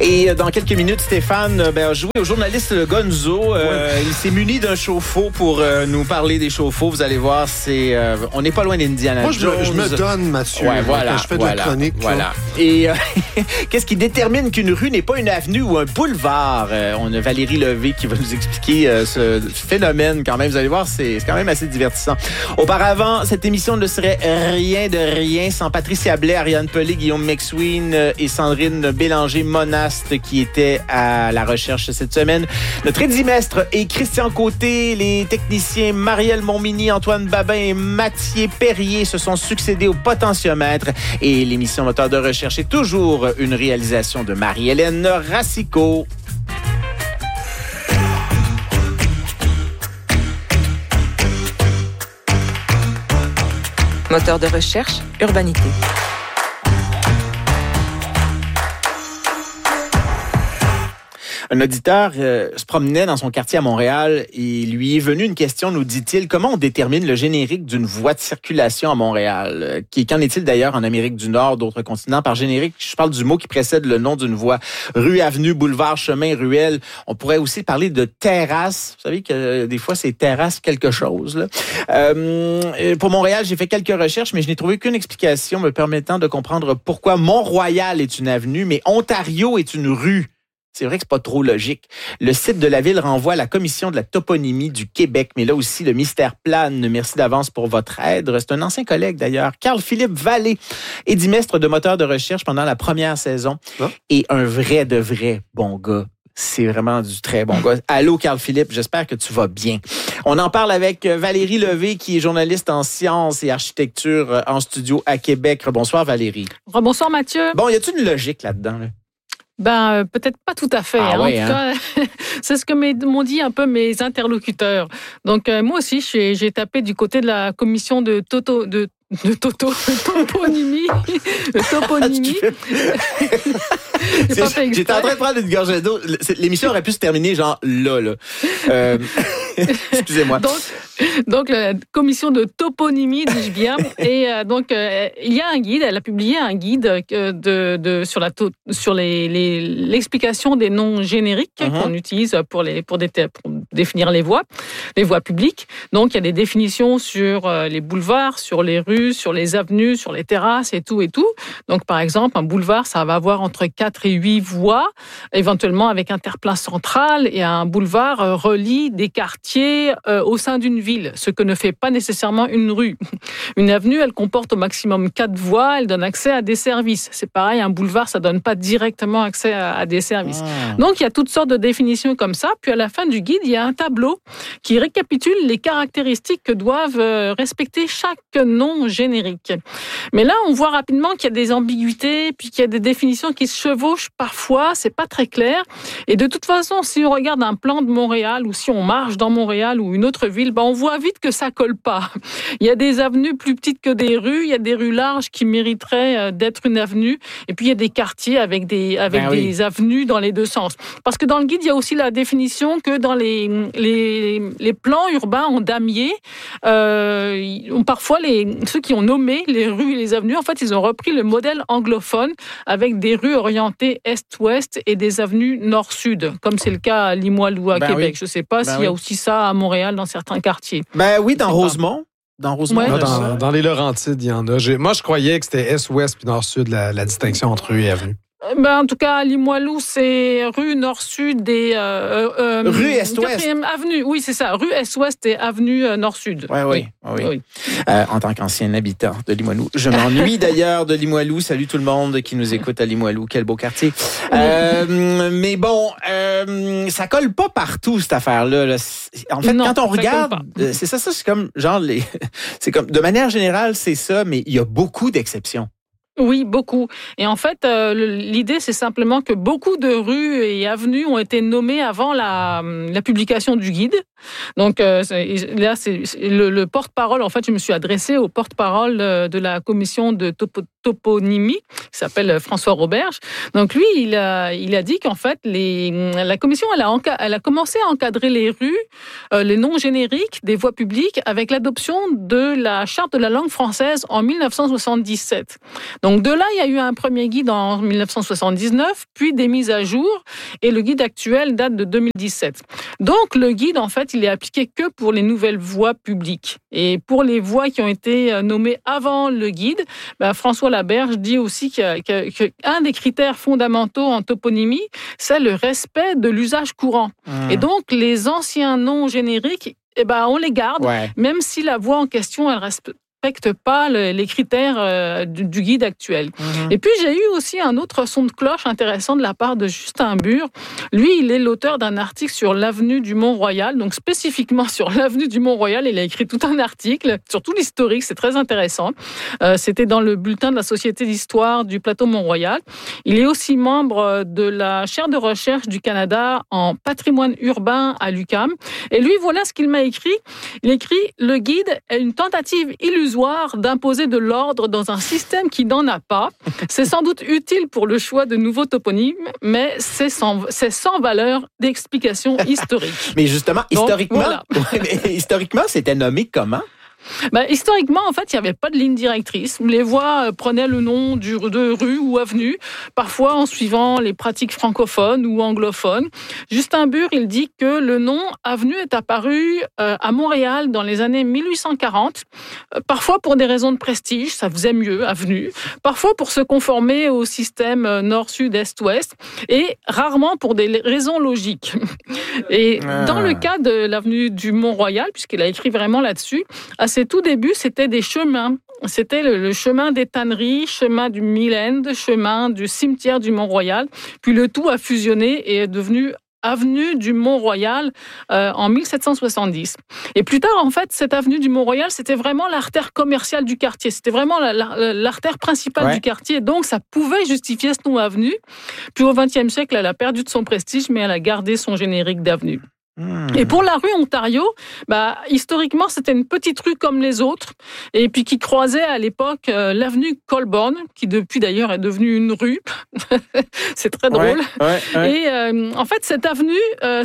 Et dans quelques minutes, Stéphane a joué au journaliste Gonzo. Il s'est muni d'un chauffe-eau pour nous parler des chauffe-eaux. Vous allez voir, on n'est pas loin d'Indiana Jones. Moi, je me donne, Mathieu, quand je fais de la chronique. Voilà. Et qu'est-ce qui détermine qu'une rue n'est pas une avenue ou un boulevard? On a Valérie Levé qui va nous expliquer ce phénomène quand même. Vous allez voir, c'est quand même assez divertissant. Auparavant, cette émission ne serait rien de rien sans Patricia Blais, Ariane Pelé, Guillaume McSween et Sandrine Bélanger-Monaste qui étaient à la recherche cette semaine. Notre édimestre et Christian Côté, les techniciens Marielle Montmini, Antoine Babin et Mathieu Perrier se sont succédés au potentiomètre et l'émission Moteur de recherche est toujours une réalisation de Marie-Hélène Racicot. Moteur de recherche, Urbanité. Un auditeur se promenait dans son quartier à Montréal et lui est venue une question, nous dit-il, comment on détermine le générique d'une voie de circulation à Montréal? Qu'en est-il d'ailleurs en Amérique du Nord, d'autres continents? Par générique, je parle du mot qui précède le nom d'une voie. Rue, avenue, boulevard, chemin, ruelle. On pourrait aussi parler de terrasse. Vous savez que des fois, c'est terrasse quelque chose. Là. Pour Montréal, j'ai fait quelques recherches, mais je n'ai trouvé qu'une explication me permettant de comprendre pourquoi Mont-Royal est une avenue, mais Ontario est une rue. C'est vrai que c'est pas trop logique. Le site de la ville renvoie à la Commission de la toponymie du Québec, mais là aussi, le mystère plane. Merci d'avance pour votre aide. C'est un ancien collègue, d'ailleurs. Carl-Philippe Vallée, édimestre de moteur de recherche pendant la première saison. Et un vrai de vrai bon gars. C'est vraiment du très bon gars. Allô, Carl-Philippe, j'espère que tu vas bien. On en parle avec Valérie Levé, qui est journaliste en sciences et architecture en studio à Québec. Bonsoir, Valérie. Bonsoir, Mathieu. Bon, y a-t-il une logique là-dedans, là? Peut-être pas tout à fait. Ah En ouais, tout cas, c'est ce que m'ont dit un peu mes interlocuteurs. Donc, moi aussi, j'ai tapé du côté de la commission de toponymie. J'étais en train de prendre une gorgée d'eau. L'émission aurait pu se terminer genre là. Excusez-moi. Donc, la commission de toponymie, dis-je bien. Et il y a un guide, elle a publié un guide sur l'explication des noms génériques qu'on utilise pour définir les voies publiques. Donc, il y a des définitions sur les boulevards, sur les rues, sur les avenues, sur les terrasses et tout. Donc, par exemple, un boulevard, ça va avoir entre 4 et 8 voies, éventuellement avec un terre-plein central, et un boulevard relie des quartiers au sein d'une ville, ce que ne fait pas nécessairement une rue. Une avenue, elle comporte au maximum 4 voies, elle donne accès à des services. C'est pareil, un boulevard, ça donne pas directement accès à des services. Donc, il y a toutes sortes de définitions comme ça. Puis, à la fin du guide, il y a un tableau qui récapitule les caractéristiques que doivent respecter chaque nom générique. Mais là, on voit rapidement qu'il y a des ambiguïtés, puis qu'il y a des définitions qui se chevauchent parfois, c'est pas très clair. Et de toute façon, si on regarde un plan de Montréal, ou si on marche dans Montréal ou une autre ville, on voit vite que ça colle pas. Il y a des avenues plus petites que des rues, il y a des rues larges qui mériteraient d'être une avenue, et puis il y a des quartiers avec des avenues dans les deux sens. Parce que dans le guide, il y a aussi la définition que dans les plans urbains en damier, parfois ceux qui ont nommé les rues et les avenues, en fait, ils ont repris le modèle anglophone avec des rues orientées est-ouest et des avenues nord-sud, comme c'est le cas à Limoilou, à Québec. Oui. Je ne sais pas s'il y a aussi ça à Montréal dans certains quartiers. Oui, dans Rosemont. Ouais. Dans les Laurentides, il y en a. Moi, je croyais que c'était est-ouest puis nord-sud, la distinction entre rue et avenue. En tout cas, à Limoilou, c'est rue nord-sud et... rue est-ouest. 4e avenue, oui, c'est ça. Rue est-ouest et avenue nord-sud. Oui. En tant qu'ancien habitant de Limoilou. Je m'ennuie d'ailleurs de Limoilou. Salut tout le monde qui nous écoute à Limoilou. Quel beau quartier. Mais bon, ça colle pas partout, cette affaire-là. Là. En fait, quand on regarde, c'est ça, c'est comme genre c'est comme de manière générale, c'est ça, mais il y a beaucoup d'exceptions. Oui, beaucoup. Et en fait, l'idée, c'est simplement que beaucoup de rues et avenues ont été nommées avant la publication du guide. Donc là, c'est le porte-parole. En fait, je me suis adressée au porte-parole de la commission de toponymie, qui s'appelle François Roberge. Donc lui, il a dit qu'en fait, la commission, elle a commencé à encadrer les rues, les noms génériques des voies publiques avec l'adoption de la charte de la langue française en 1977. Donc de là, il y a eu un premier guide en 1979, puis des mises à jour, et le guide actuel date de 2017. Donc le guide, en fait, il est appliqué que pour les nouvelles voies publiques. Et pour les voies qui ont été nommées avant le guide, François Laberge dit aussi qu'un des critères fondamentaux en toponymie, c'est le respect de l'usage courant. Et donc, les anciens noms génériques, on les garde, même si la voie en question, elle respecte pas les critères du guide actuel. Et puis, j'ai eu aussi un autre son de cloche intéressant de la part de Justin Bure. Lui, il est l'auteur d'un article sur l'avenue du Mont-Royal, donc spécifiquement sur l'avenue du Mont-Royal. Il a écrit tout un article sur tout l'historique, c'est très intéressant. C'était dans le bulletin de la Société d'histoire du plateau Mont-Royal. Il est aussi membre de la chaire de recherche du Canada en patrimoine urbain à l'UQAM. Et lui, voilà ce qu'il m'a écrit. Il écrit « Le guide est une tentative illusoire d'imposer de l'ordre dans un système qui n'en a pas. C'est sans doute utile pour le choix de nouveaux toponymes, mais c'est sans valeur d'explication historique. » Mais justement, Donc, historiquement, c'était nommé comment? Historiquement, en fait, il n'y avait pas de ligne directrice. Les voies prenaient le nom de rue ou avenue, parfois en suivant les pratiques francophones ou anglophones. Justin Bure, il dit que le nom avenue est apparu à Montréal dans les années 1840, parfois pour des raisons de prestige, ça faisait mieux, avenue, parfois pour se conformer au système nord-sud, est-ouest, et rarement pour des raisons logiques. Et dans le cas de l'avenue du Mont-Royal, puisqu'il a écrit vraiment là-dessus, à ses tout débuts, c'était des chemins. C'était le chemin des tanneries, chemin du Mill-End, chemin du cimetière du Mont-Royal. Puis le tout a fusionné et est devenu avenue du Mont-Royal en 1770. Et plus tard, en fait, cette avenue du Mont-Royal, c'était vraiment l'artère commerciale du quartier. C'était vraiment l'artère principale du quartier. Donc, ça pouvait justifier ce nom avenue. Puis au XXe siècle, elle a perdu de son prestige, mais elle a gardé son générique d'avenue. Et pour la rue Ontario, historiquement, c'était une petite rue comme les autres, et puis qui croisait à l'époque l'avenue Colborne, qui depuis d'ailleurs est devenue une rue. C'est très drôle. Et en fait, cette avenue,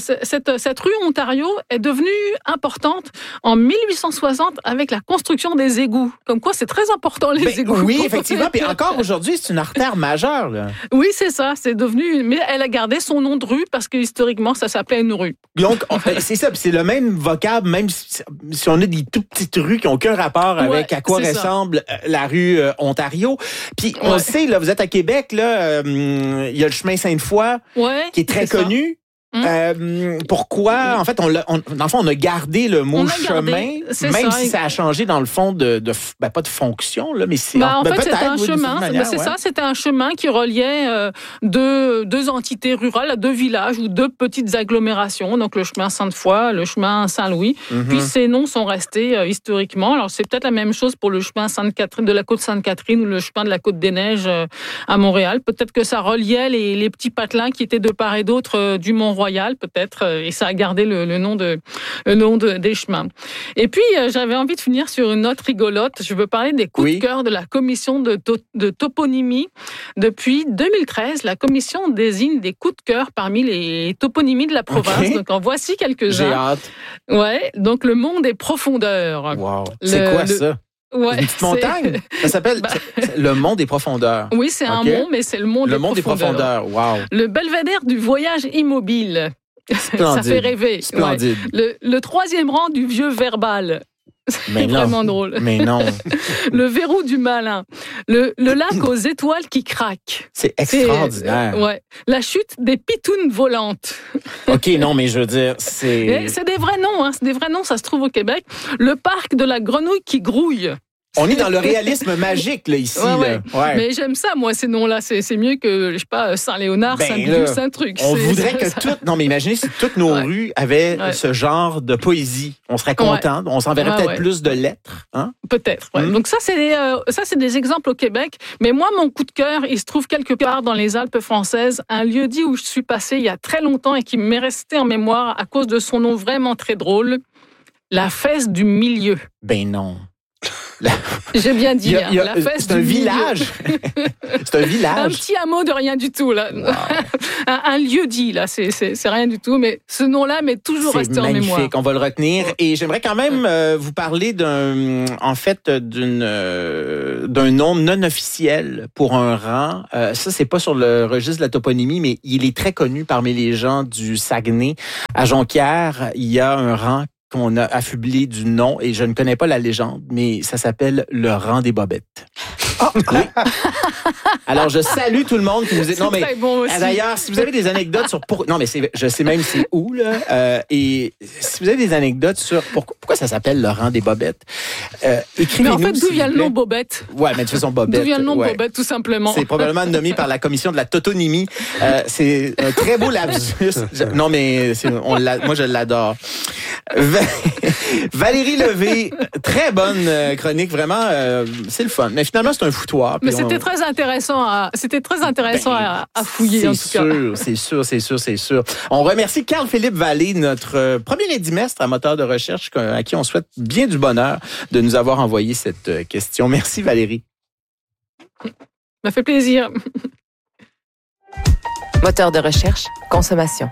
cette rue Ontario est devenue importante en 1860 avec la construction des égouts. Comme quoi, c'est très important les égouts. Oui, effectivement. Puis encore aujourd'hui, c'est une artère majeure, là. Oui, c'est ça. C'est devenu, mais elle a gardé son nom de rue parce que historiquement, ça s'appelait une rue. Donc, c'est ça, c'est le même vocable, même si on a des tout petites rues qui n'ont aucun rapport avec à quoi ressemble la rue Ontario. Puis on sait, là, vous êtes à Québec, là, il y a le chemin Sainte-Foy qui est très connu. Pourquoi? En fait, dans le fond, on a gardé le mot chemin, même si ça a changé dans le fond pas de fonction, là, mais c'est... en fait, c'était un chemin. C'était un chemin qui reliait deux entités rurales, deux villages ou deux petites agglomérations. Donc, le chemin Sainte-Foy, le chemin Saint-Louis. Puis, ces noms sont restés historiquement. Alors, c'est peut-être la même chose pour le chemin Sainte-Catherine, de la côte Sainte-Catherine ou le chemin de la côte des Neiges à Montréal. Peut-être que ça reliait les petits patelins qui étaient de part et d'autre du Mont-Royal, peut-être, et ça a gardé le nom des chemins. Et puis, j'avais envie de finir sur une note rigolote. Je veux parler des coups de cœur de la commission de toponymie. Depuis 2013, la commission désigne des coups de cœur parmi les toponymies de la province. Donc, en voici quelques-uns. J'ai hâte. Ouais, donc le monde des profondeurs. Wow. C'est quoi ça? Ouais, une petite montagne? Ça s'appelle le mont des profondeurs. Oui, c'est un mont, mais c'est le mont des profondeurs. Wow. Le belvédère du voyage immobile. Splendide. Ça fait rêver. Splendide. Ouais. Le troisième rang du vieux verbal. Mais c'est vraiment drôle. Mais non. Le verrou du malin. Le lac aux étoiles qui craquent. C'est extraordinaire. La chute des pitounes volantes. OK, non, mais je veux dire, c'est des vrais noms, hein. C'est des vrais noms, ça se trouve au Québec. Le parc de la grenouille qui grouille. On est dans le réalisme magique, là, ici. Ouais. Mais j'aime ça, moi, ces noms-là. C'est mieux que, je sais pas, Saint-Léonard, Saint-Gudule, Saint-Truc. On voudrait que toutes... Non, mais imaginez si toutes nos rues avaient ce genre de poésie. On serait contents. On s'enverrait peut-être plus de lettres. Hein? Peut-être, Donc ça, c'est des exemples au Québec. Mais moi, mon coup de cœur, il se trouve quelque part dans les Alpes françaises, un lieu-dit où je suis passée il y a très longtemps et qui m'est resté en mémoire à cause de son nom vraiment très drôle. La Fesse du Milieu. Ben non. J'ai bien dit, la fesse c'est un du village. C'est un village. Un petit hameau de rien du tout, là. Wow. un lieu dit, là, c'est rien du tout, mais ce nom-là m'est toujours resté en mémoire. C'est magnifique, on va le retenir. Et j'aimerais quand même vous parler d'un nom non officiel pour un rang. Ça, c'est pas sur le registre de la toponymie, mais il est très connu parmi les gens du Saguenay. À Jonquière, il y a un rang qu'on a affublé du nom, et je ne connais pas la légende, mais ça s'appelle le rang des bobettes. Oh, oui. Alors, je salue tout le monde qui nous est... Non, mais très bon aussi. D'ailleurs, si vous avez des anecdotes sur... Non, mais je sais même c'est où, là. Et si vous avez des anecdotes sur pourquoi ça s'appelle le rang des bobettes, écrivez-nous. Mais en fait, d'où vient le nom Bobette? Ouais, mais de toute façon, Bobette. D'où vient le nom Bobette, tout simplement? C'est probablement nommé par la commission de la totonymie. C'est un très beau lapsus. Non, mais moi, je l'adore. Valérie Levé, très bonne chronique, vraiment, c'est le fun. Mais finalement, c'est un foutoir. Mais c'était très intéressant à fouiller, en tout cas. C'est sûr. On remercie Carl-Philippe Vallée, notre premier lundimestre à Moteur de recherche, à qui on souhaite bien du bonheur de nous avoir envoyé cette question. Merci, Valérie. Ça m'a fait plaisir. Moteur de recherche, consommation.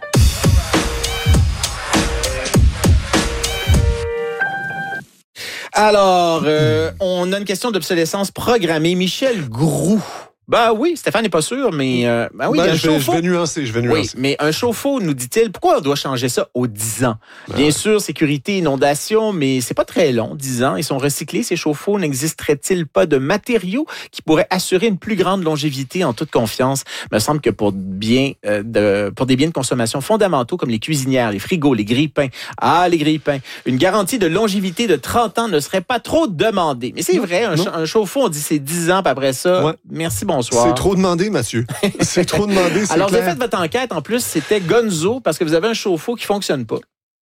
Alors, on a une question d'obsolescence programmée. Michel Groux. Ben oui, Stéphane n'est pas sûr, mais oui, un chauffe-eau. Je vais nuancer. Oui, mais un chauffe-eau, nous dit-il, pourquoi on doit changer ça aux 10 ans? Bien sûr, sécurité, inondation, mais c'est pas très long, 10 ans. Ils sont recyclés, ces chauffe-eau. N'existerait-il pas de matériaux qui pourraient assurer une plus grande longévité en toute confiance? Il me semble que pour des biens de consommation fondamentaux comme les cuisinières, les frigos, les grille-pains, les grille-pains, une garantie de longévité de 30 ans ne serait pas trop demandée. Mais c'est vrai, un chauffe-eau, on dit c'est 10 ans, puis après ça, merci, bonsoir. C'est trop demandé, Mathieu. C'est trop demandé, c'est Alors, clair. vous avez fait votre enquête, en plus, c'était Gonzo, parce que vous avez un chauffe-eau qui fonctionne pas.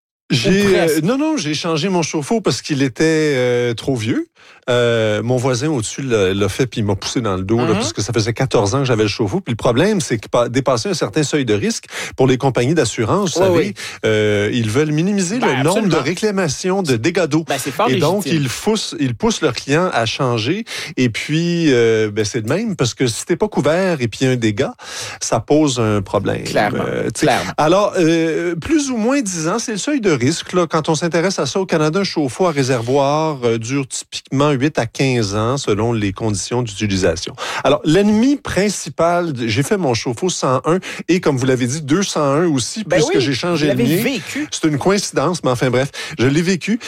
J'ai changé mon chauffe-eau parce qu'il était trop vieux. Mon voisin au-dessus l'a fait puis il m'a poussé dans le dos parce que ça faisait 14 ans que j'avais le chauffe-eau. Puis le problème, c'est que dépasser un certain seuil de risque pour les compagnies d'assurance, vous savez, ils veulent minimiser le nombre de réclamations de dégâts d'eau. C'est fort et légitime. donc, ils poussent leurs clients à changer. Et puis, c'est de même parce que si t'es pas couvert et puis il y a un dégât, ça pose un problème. Clairement. Alors, plus ou moins 10 ans, c'est le seuil de risque. Là, quand on s'intéresse à ça au Canada, un chauffe-eau à réservoir dure typiquement 8 à 15 ans selon les conditions d'utilisation. Alors, l'ennemi principal, j'ai fait mon chauffe-eau 101 et comme vous l'avez dit, 201 aussi, puisque j'ai changé le mien. Vécu. C'est une coïncidence, mais enfin bref, je l'ai vécu.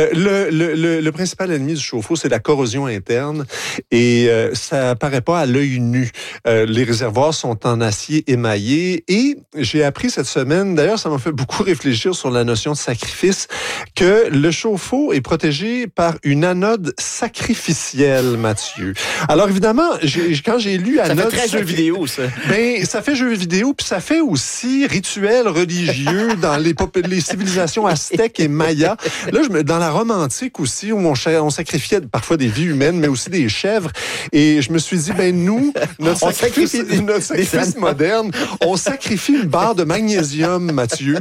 Le principal ennemi du chauffe-eau, c'est la corrosion interne et ça apparaît pas à l'œil nu. Les réservoirs sont en acier émaillé et j'ai appris cette semaine, d'ailleurs, ça m'a fait beaucoup réfléchir sur la notion de sacrifice, que le chauffe-eau est protégé par une anode sacrificielle, Mathieu. Alors évidemment, quand j'ai lu anode... Ça fait très jeu vidéo, ça. Ben, ça fait jeu vidéo, puis ça fait aussi rituel religieux dans les civilisations aztèques et mayas. Là, dans la Rome antique aussi, où on sacrifiait parfois des vies humaines, mais aussi des chèvres. Et je me suis dit, nous, notre sacrifice moderne, on sacrifie une barre de magnésium, Mathieu,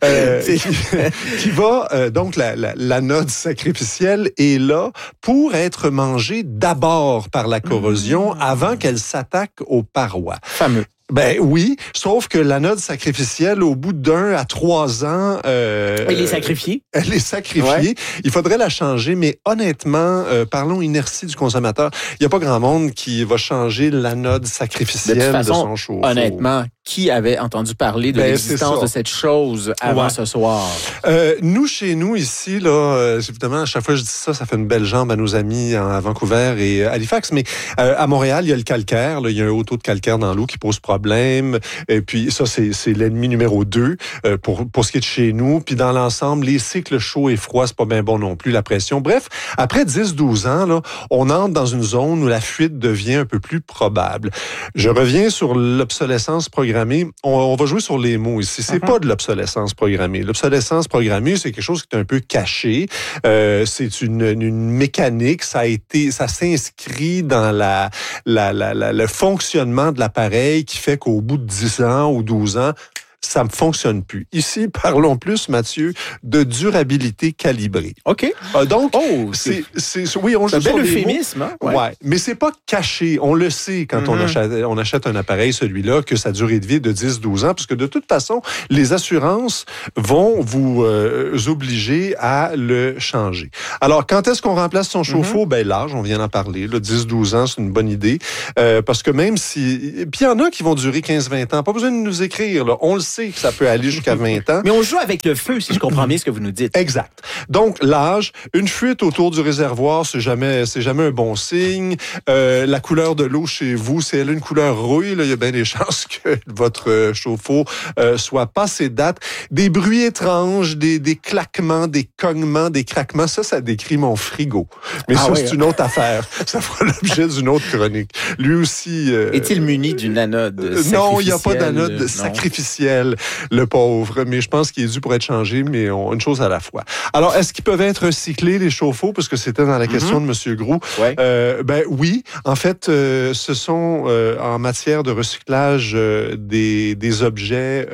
qui va, donc l'anode sacrificielle est là pour être mangée d'abord par la corrosion avant qu'elle s'attaque aux parois. Fameux. Ben oui, sauf que l'anode sacrificielle, au bout d'1 à 3 ans... Elle est sacrifiée. Elle est sacrifiée. Ouais. Il faudrait la changer, mais honnêtement, parlons inertie du consommateur. Il n'y a pas grand monde qui va changer l'anode sacrificielle de son chauffe-eau. Honnêtement, qui avait entendu parler de l'existence de cette chose avant ce soir? Nous, chez nous, ici, là, évidemment, à chaque fois que je dis ça, ça fait une belle jambe à nos amis à Vancouver et à Halifax, mais à Montréal, il y a le calcaire. Là, il y a un haut taux de calcaire dans l'eau qui pose problème. Et puis ça, c'est l'ennemi numéro 2 pour ce qui est de chez nous. Puis dans l'ensemble, les cycles chauds et froids, c'est pas bien bon non plus, la pression. Bref, après 10-12 ans, là, on entre dans une zone où la fuite devient un peu plus probable. Je reviens sur l'obsolescence programmée. On va jouer sur les mots ici. C'est pas de l'obsolescence programmée. L'obsolescence programmée, c'est quelque chose qui est un peu caché. C'est une mécanique. Ça s'inscrit dans le fonctionnement de l'appareil qui fait qu'au bout de 10 ans ou 12 ans, ça ne fonctionne plus. Ici, parlons plus, Mathieu, de durabilité calibrée. OK. Donc, oui, on joue un sur bel les euphémisme. mots. Ouais, mais c'est pas caché. On le sait quand on achète un appareil, celui-là, que sa durée de vie est de 10-12 ans, parce que de toute façon, les assurances vont vous obliger à le changer. Alors, quand est-ce qu'on remplace son chauffe-eau? Ben, l'âge, on vient d'en parler. 10-12 ans, c'est une bonne idée. Parce que même si... Puis il y en a qui vont durer 15-20 ans. Pas besoin de nous écrire. Là. On le sait que ça peut aller jusqu'à 20 ans. Mais on joue avec le feu, si je comprends bien ce que vous nous dites. Exact. Donc, l'âge, une fuite autour du réservoir, c'est jamais un bon signe. La couleur de l'eau chez vous, si elle a une couleur rouille, là, il y a bien des chances que votre chauffe-eau soit passé date. Des bruits étranges, des claquements, des cognements, des craquements, ça décrit mon frigo. Mais c'est une autre affaire. Ça fera l'objet d'une autre chronique. Lui aussi... Est-il muni d'une anode sacrificielle? Non, il n'y a pas d'anode sacrificielle, le pauvre. Mais je pense qu'il est dû pour être changé, mais une chose à la fois. Alors, est-ce qu'ils peuvent être recyclés, les chauffe-eau? Parce que c'était dans la question de M. Groux. Ouais. Ben oui. En fait, ce sont en matière de recyclage des objets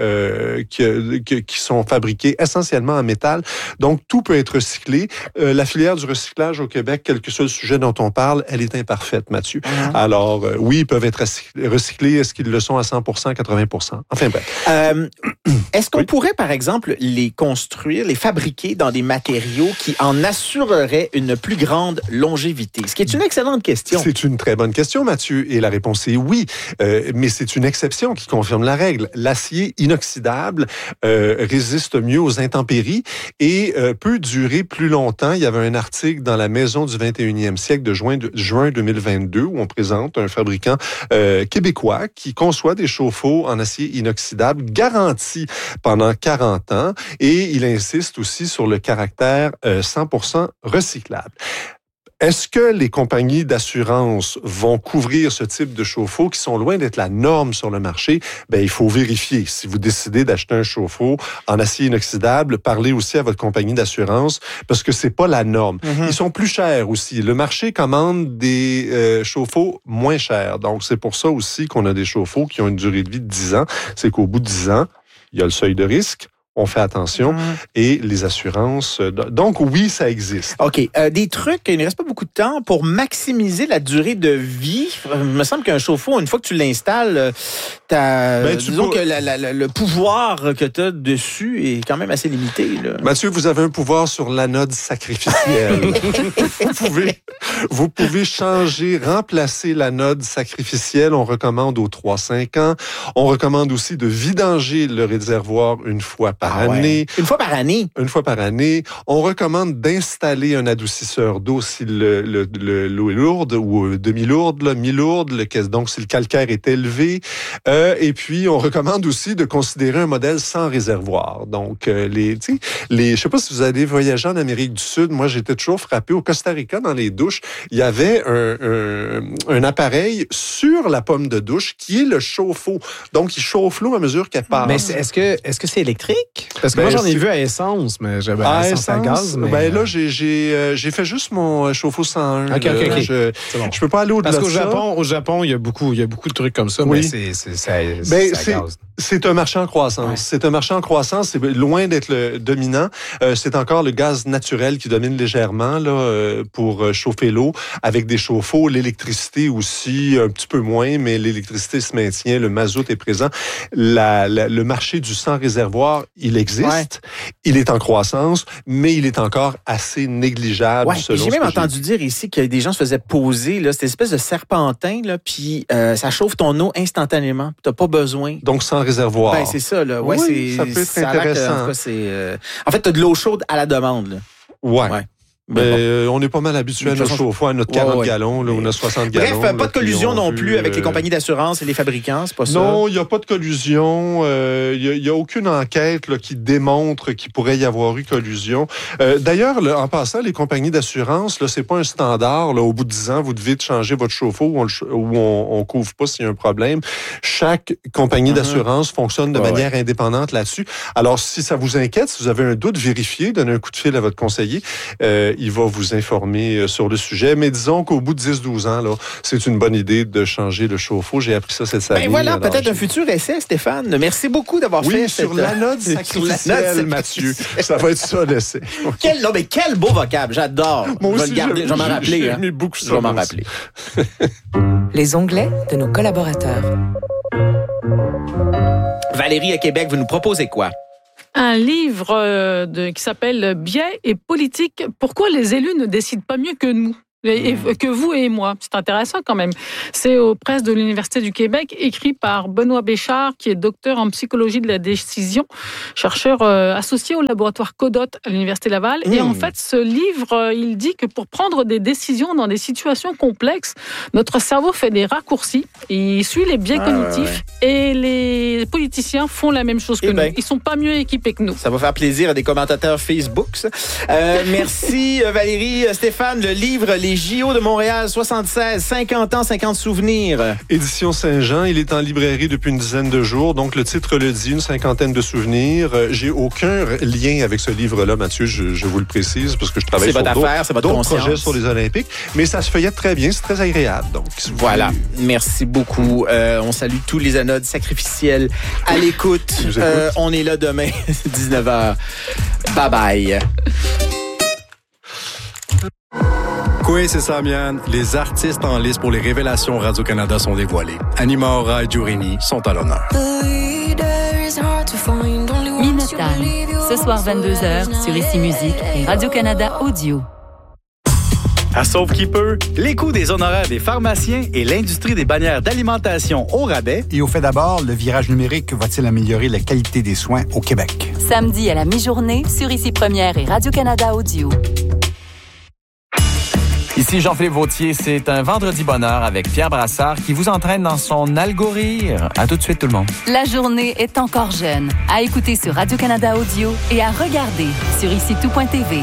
qui sont fabriqués essentiellement en métal. Donc, tout peut être recyclé. La filière du recyclage au Québec, quel que soit le sujet dont on parle, elle est imparfaite, Mathieu. Alors, oui, ils peuvent être recyclés. Est-ce qu'ils le sont à 100%, 80%? Enfin, bref. Est-ce qu'on pourrait, par exemple, les construire, les fabriquer dans des matériaux qui en assureraient une plus grande longévité? Ce qui est une excellente question. C'est une très bonne question, Mathieu, et la réponse est oui. Mais c'est une exception qui confirme la règle. L'acier inoxydable résiste mieux aux intempéries et peut durer plus longtemps. Il y avait un article dans la Maison du 21e siècle de juin 2022 où on présente un fabricant québécois qui conçoit des chauffe-eau en acier inoxydable garantis pendant 40 ans et il insiste aussi sur le caractère 100% recyclable. Est-ce que les compagnies d'assurance vont couvrir ce type de chauffe-eau qui sont loin d'être la norme sur le marché? Ben, il faut vérifier. Si vous décidez d'acheter un chauffe-eau en acier inoxydable, parlez aussi à votre compagnie d'assurance parce que c'est pas la norme. Ils sont plus chers aussi. Le marché commande des chauffe-eau moins chers. Donc, c'est pour ça aussi qu'on a des chauffe-eau qui ont une durée de vie de 10 ans. C'est qu'au bout de 10 ans, il y a le seuil de risque. On fait attention. Et les assurances... Donc, oui, ça existe. OK. Des trucs, il ne reste pas beaucoup de temps, pour maximiser la durée de vie. Il me semble qu'un chauffe-eau, une fois que tu l'installes, disons que le pouvoir que tu as dessus est quand même assez limité. Là. Mathieu, vous avez un pouvoir sur l'anode sacrificielle. vous pouvez changer, remplacer l'anode sacrificielle. On recommande aux 3-5 ans. On recommande aussi de vidanger le réservoir une fois par année. Une fois par année? Une fois par année. On recommande d'installer un adoucisseur d'eau si l'eau est lourde ou demi-lourde, mi-lourde, donc si le calcaire est élevé. Et puis, on recommande aussi de considérer un modèle sans réservoir. Donc, je sais pas si vous allez voyager en Amérique du Sud. Moi, j'étais toujours frappé. Au Costa Rica, dans les douches, il y avait un appareil sur la pomme de douche qui est le chauffe-eau. Donc, il chauffe l'eau à mesure qu'elle passe. Mais est-ce que c'est électrique? Parce que moi, j'en ai vu à essence, mais j'avais essence à gaz. Mais... Ben là, j'ai fait juste mon chauffe-eau 101. OK. Je peux pas aller au-delà de ça. Parce qu'au Japon, il y a beaucoup de trucs comme ça, oui. mais c'est à gaz. C'est un marché en croissance. Ouais. C'est un marché en croissance. C'est loin d'être le dominant. C'est encore le gaz naturel qui domine légèrement là pour chauffer l'eau avec des chauffe-eau. L'électricité aussi, un petit peu moins, mais l'électricité se maintient. Le mazout est présent. Le marché du sans réservoir, il existe. Ouais. Il est en croissance, mais il est encore assez négligeable. Ouais. J'ai même entendu dire ici que des gens se faisaient poser là, cette espèce de serpentin, là, puis ça chauffe ton eau instantanément. T'as pas besoin. Donc, sans réservoir. Ben, c'est ça, là. Ouais, oui, ça peut être intéressant. En fait, t'as de l'eau chaude à la demande, là. Ouais. On est pas mal habitué à nos chauffe-eau, à notre 40 gallons, là, on a 60 gallons. Bref, pas de collusion non plus avec les compagnies d'assurance et les fabricants, c'est pas ça? Non, il n'y a pas de collusion. Il n'y a aucune enquête là, qui démontre qu'il pourrait y avoir eu collusion. D'ailleurs, là, en passant, les compagnies d'assurance, là, c'est pas un standard. Là, au bout de 10 ans, vous devez changer votre chauffe-eau ou on couvre pas s'il y a un problème. Chaque compagnie d'assurance fonctionne de manière indépendante là-dessus. Alors, si ça vous inquiète, si vous avez un doute, vérifiez, donnez un coup de fil à votre conseiller. il va vous informer sur le sujet. Mais disons qu'au bout de 10-12 ans, là, c'est une bonne idée de changer le chauffe-eau. J'ai appris ça cette année. Ben voilà, peut-être un futur essai, Stéphane. Merci beaucoup d'avoir fait sur l'anode sacrificielle, Mathieu. Ça va être ça, l'essai. Quel beau vocable, j'adore. Moi aussi, je vais le garder, je vais m'en rappeler. J'ai aimé beaucoup ça. Je vais m'en rappeler. Les onglets de nos collaborateurs. Valérie, à Québec, vous nous proposez quoi? Un livre qui s'appelle « Biais et politique. Pourquoi les élus ne décident pas mieux que nous ?» que vous et moi. C'est intéressant quand même. C'est aux presses de l'Université du Québec, écrit par Benoît Béchard, qui est docteur en psychologie de la décision, chercheur associé au laboratoire Codot à l'Université Laval. Et en fait, ce livre, il dit que pour prendre des décisions dans des situations complexes, notre cerveau fait des raccourcis, il suit les biais cognitifs et les politiciens font la même chose que nous. Ils sont pas mieux équipés que nous. Ça va faire plaisir à des commentateurs Facebook, ça. Merci Valérie. Stéphane, le livre Les JO de Montréal 76, 50 ans, 50 souvenirs. Édition Saint-Jean, il est en librairie depuis une dizaine de jours. Donc, le titre le dit, une cinquantaine de souvenirs. J'ai aucun lien avec ce livre-là, Mathieu, je vous le précise, parce que je travaille sur d'autres projets sur les Olympiques. Mais ça se feuillette très bien, c'est très agréable. Donc, voilà, merci beaucoup. On salue tous les anodes sacrificiels à l'écoute. On est là demain, 19h. Bye-bye. Oui, c'est ça, Mian. Les artistes en lice pour les révélations Radio-Canada sont dévoilés. Anima Aura et Giurini sont à l'honneur. Minotaur, ce soir 22h sur Ici Musique et Radio-Canada Audio. À Sauve qui peut, les coûts des honoraires des pharmaciens et l'industrie des bannières d'alimentation au rabais. Et au fait d'abord, le virage numérique va-t-il améliorer la qualité des soins au Québec? Samedi à la mi-journée sur Ici Première et Radio-Canada Audio. Ici Jean-Philippe Vautier, c'est un vendredi bonheur avec Pierre Brassard qui vous entraîne dans son algorithme. À tout de suite tout le monde. La journée est encore jeune. À écouter sur Radio-Canada Audio et à regarder sur IciTout.tv.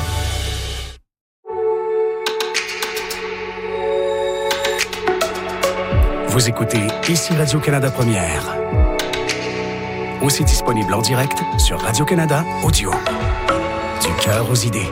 Vous écoutez Ici Radio-Canada Première. Aussi disponible en direct sur Radio-Canada Audio. Du cœur aux idées.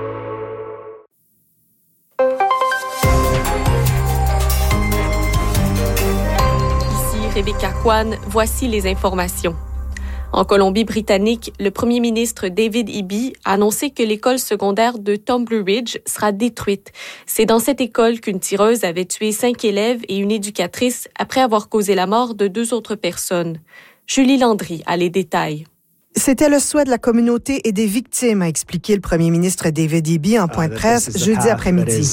Rebecca Kwan, voici les informations. En Colombie-Britannique, le premier ministre David Eby a annoncé que l'école secondaire de Tumbler Ridge sera détruite. C'est dans cette école qu'une tireuse avait tué 5 élèves et une éducatrice après avoir causé la mort de 2 autres personnes. Julie Landry a les détails. C'était le souhait de la communauté et des victimes, a expliqué le premier ministre David Eby en point de presse jeudi après-midi.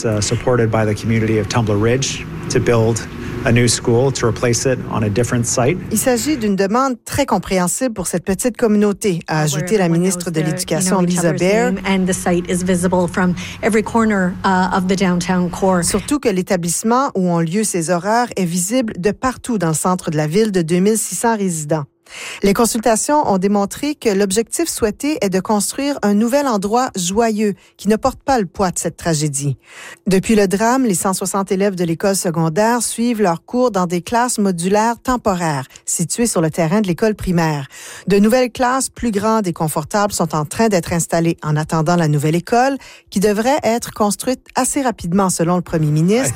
Il s'agit d'une demande très compréhensible pour cette petite communauté, a ajouté la ministre de l'Éducation Lisa Bair. Surtout que l'établissement où ont lieu ces horreurs est visible de partout dans le centre de la ville de 2600 résidents. Les consultations ont démontré que l'objectif souhaité est de construire un nouvel endroit joyeux qui ne porte pas le poids de cette tragédie. Depuis le drame, les 160 élèves de l'école secondaire suivent leurs cours dans des classes modulaires temporaires situées sur le terrain de l'école primaire. De nouvelles classes plus grandes et confortables sont en train d'être installées en attendant la nouvelle école qui devrait être construite assez rapidement selon le premier ministre.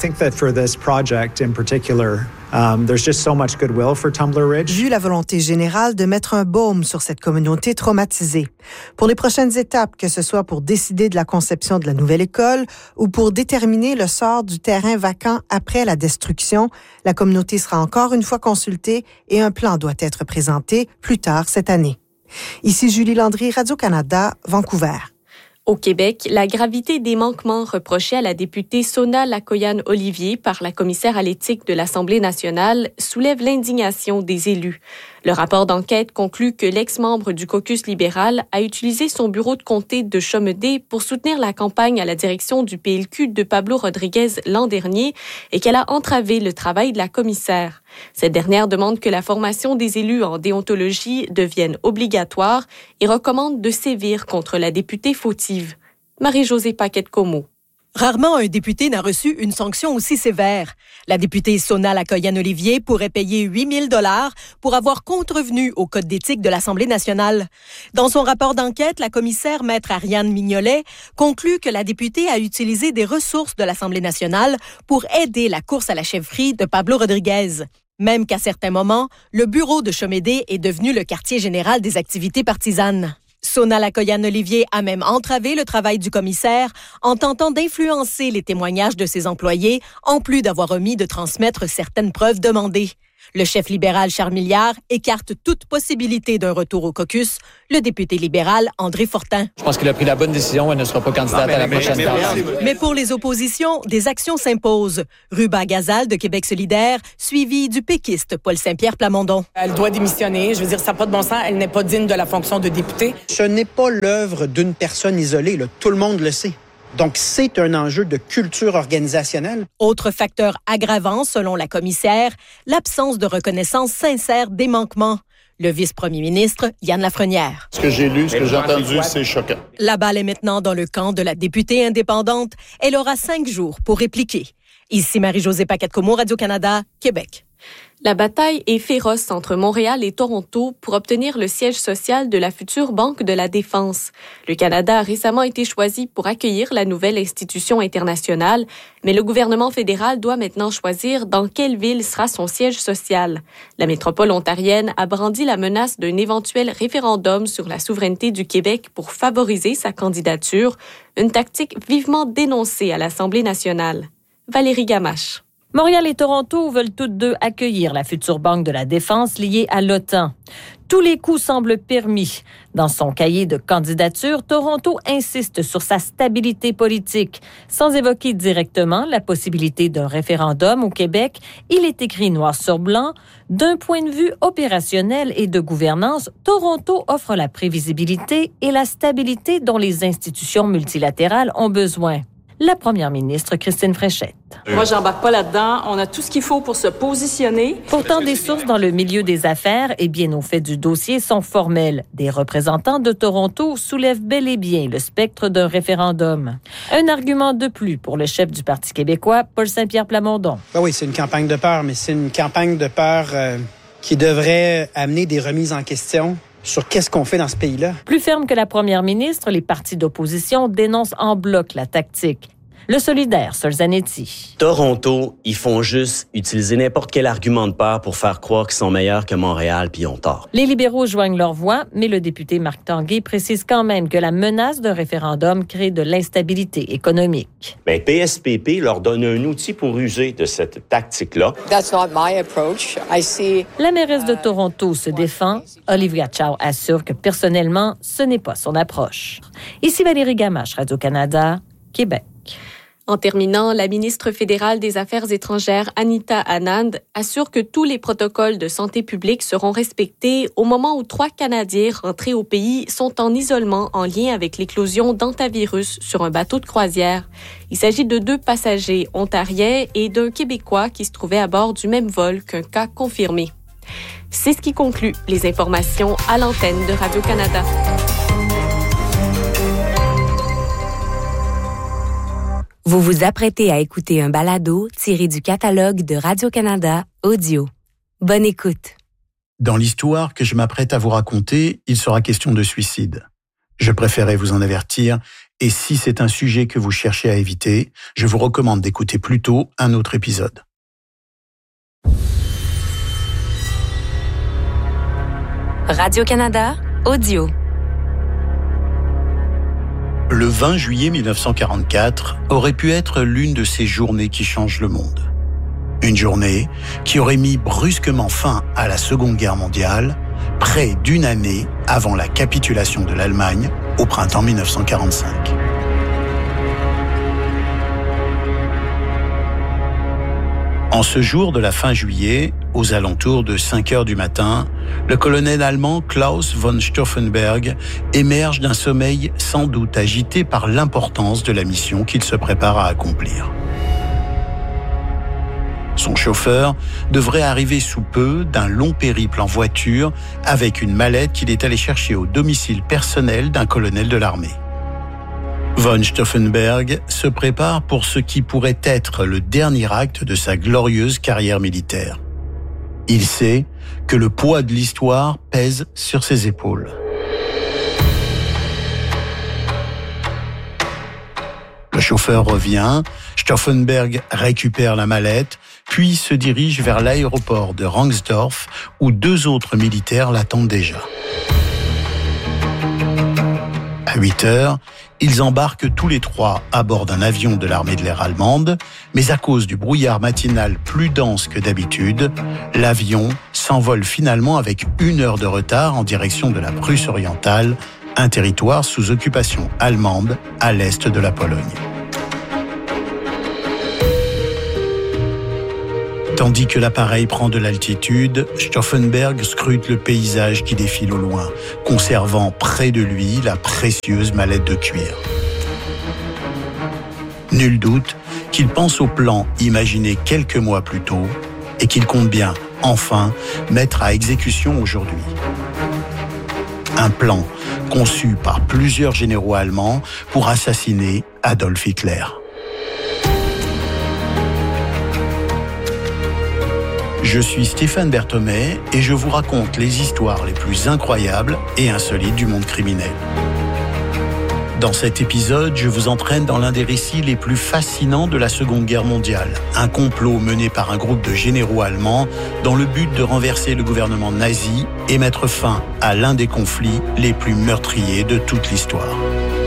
Vu la volonté générale de mettre un baume sur cette communauté traumatisée. Pour les prochaines étapes, que ce soit pour décider de la conception de la nouvelle école ou pour déterminer le sort du terrain vacant après la destruction, la communauté sera encore une fois consultée et un plan doit être présenté plus tard cette année. Ici Julie Landry, Radio-Canada, Vancouver. Au Québec, la gravité des manquements reprochés à la députée Sona Lacoyan-Olivier par la commissaire à l'éthique de l'Assemblée nationale soulève l'indignation des élus. Le rapport d'enquête conclut que l'ex-membre du caucus libéral a utilisé son bureau de comté de Chomedey pour soutenir la campagne à la direction du PLQ de Pablo Rodriguez l'an dernier et qu'elle a entravé le travail de la commissaire. Cette dernière demande que la formation des élus en déontologie devienne obligatoire et recommande de sévir contre la députée fautive. Marie-Josée Paquette-Comeau. Rarement un député n'a reçu une sanction aussi sévère. La députée Sona Lakoyan-Olivier pourrait payer 8 000 $ pour avoir contrevenu au Code d'éthique de l'Assemblée nationale. Dans son rapport d'enquête, la commissaire maître Ariane Mignolet conclut que la députée a utilisé des ressources de l'Assemblée nationale pour aider la course à la chefferie de Pablo Rodriguez. Même qu'à certains moments, le bureau de Chomédé est devenu le quartier général des activités partisanes. Sona Lakoyan-Olivier a même entravé le travail du commissaire en tentant d'influencer les témoignages de ses employés, en plus d'avoir omis de transmettre certaines preuves demandées. Le chef libéral Charles Milliard écarte toute possibilité d'un retour au caucus. Le député libéral André Fortin. Je pense qu'il a pris la bonne décision. Elle ne sera pas candidate à la prochaine campagne. Mais pour les oppositions, des actions s'imposent. Ruba Gazal de Québec solidaire, suivi du péquiste Paul Saint-Pierre Plamondon. Elle doit démissionner. Je veux dire, ça n'a pas de bon sens. Elle n'est pas digne de la fonction de députée. Ce n'est pas l'œuvre d'une personne isolée. Là. Tout le monde le sait. Donc, c'est un enjeu de culture organisationnelle. Autre facteur aggravant, selon la commissaire, l'absence de reconnaissance sincère des manquements. Le vice-premier ministre, Yann Lafrenière. Ce que j'ai lu, ce que j'ai entendu, c'est choquant. La balle est maintenant dans le camp de la députée indépendante. Elle aura 5 jours pour répliquer. Ici Marie-Josée Paquette-Comeau, Radio-Canada, Québec. La bataille est féroce entre Montréal et Toronto pour obtenir le siège social de la future Banque de la Défense. Le Canada a récemment été choisi pour accueillir la nouvelle institution internationale, mais le gouvernement fédéral doit maintenant choisir dans quelle ville sera son siège social. La métropole ontarienne a brandi la menace d'un éventuel référendum sur la souveraineté du Québec pour favoriser sa candidature, une tactique vivement dénoncée à l'Assemblée nationale. Valérie Gamache. Montréal et Toronto veulent toutes deux accueillir la future Banque de la Défense liée à l'OTAN. Tous les coups semblent permis. Dans son cahier de candidature, Toronto insiste sur sa stabilité politique. Sans évoquer directement la possibilité d'un référendum au Québec, il est écrit noir sur blanc, d'un point de vue opérationnel et de gouvernance, Toronto offre la prévisibilité et la stabilité dont les institutions multilatérales ont besoin. La première ministre Christine Fréchette. Moi, j'embarque pas là-dedans. On a tout ce qu'il faut pour se positionner. Pourtant, des sources dans le milieu des affaires et bien au fait du dossier sont formelles. Des représentants de Toronto soulèvent bel et bien le spectre d'un référendum. Un argument de plus pour le chef du Parti québécois, Paul Saint-Pierre Plamondon. Ben oui, c'est une campagne de peur, mais c'est une campagne de peur qui devrait amener des remises en question sur qu'est-ce qu'on fait dans ce pays-là. Plus ferme que la première ministre, les partis d'opposition dénoncent en bloc la tactique. Le solidaire, Sol Zanetti. Toronto, ils font juste utiliser n'importe quel argument de peur pour faire croire qu'ils sont meilleurs que Montréal, puis ils ont tort. Les libéraux joignent leur voix, mais le député Marc Tanguay précise quand même que la menace d'un référendum crée de l'instabilité économique. Bien, PSPP leur donne un outil pour user de cette tactique-là. That's not my approach. I see... La mairesse de Toronto se défend. Olivia Chow assure que personnellement, ce n'est pas son approche. Ici Valérie Gamache, Radio-Canada, Québec. En terminant, la ministre fédérale des Affaires étrangères, Anita Anand, assure que tous les protocoles de santé publique seront respectés au moment où 3 Canadiens rentrés au pays sont en isolement en lien avec l'éclosion d'hantavirus sur un bateau de croisière. Il s'agit de 2 passagers ontariens et d'un Québécois qui se trouvait à bord du même vol qu'un cas confirmé. C'est ce qui conclut les informations à l'antenne de Radio-Canada. Vous vous apprêtez à écouter un balado tiré du catalogue de Radio-Canada Audio. Bonne écoute. Dans l'histoire que je m'apprête à vous raconter, il sera question de suicide. Je préférais vous en avertir, et si c'est un sujet que vous cherchez à éviter, je vous recommande d'écouter plutôt un autre épisode. Radio-Canada Audio. Le 20 juillet 1944 aurait pu être l'une de ces journées qui changent le monde. Une journée qui aurait mis brusquement fin à la Seconde Guerre mondiale, près d'une année avant la capitulation de l'Allemagne au printemps 1945. En ce jour de la fin juillet, aux alentours de 5 heures du matin, le colonel allemand Klaus von Stauffenberg émerge d'un sommeil sans doute agité par l'importance de la mission qu'il se prépare à accomplir. Son chauffeur devrait arriver sous peu d'un long périple en voiture avec une mallette qu'il est allé chercher au domicile personnel d'un colonel de l'armée. Von Stauffenberg se prépare pour ce qui pourrait être le dernier acte de sa glorieuse carrière militaire. Il sait que le poids de l'histoire pèse sur ses épaules. Le chauffeur revient, Stauffenberg récupère la mallette, puis se dirige vers l'aéroport de Rangsdorf où 2 autres militaires l'attendent déjà. À 8 heures, ils embarquent tous les 3 à bord d'un avion de l'armée de l'air allemande, mais à cause du brouillard matinal plus dense que d'habitude, l'avion s'envole finalement avec 1 heure de retard en direction de la Prusse orientale, un territoire sous occupation allemande à l'est de la Pologne. Tandis que l'appareil prend de l'altitude, Stauffenberg scrute le paysage qui défile au loin, conservant près de lui la précieuse mallette de cuir. Nul doute qu'il pense au plan imaginé quelques mois plus tôt et qu'il compte bien, enfin, mettre à exécution aujourd'hui. Un plan conçu par plusieurs généraux allemands pour assassiner Adolf Hitler. Je suis Stéphane Berthomé et je vous raconte les histoires les plus incroyables et insolites du monde criminel. Dans cet épisode, je vous entraîne dans l'un des récits les plus fascinants de la Seconde Guerre mondiale. Un complot mené par un groupe de généraux allemands dans le but de renverser le gouvernement nazi et mettre fin à l'un des conflits les plus meurtriers de toute l'histoire.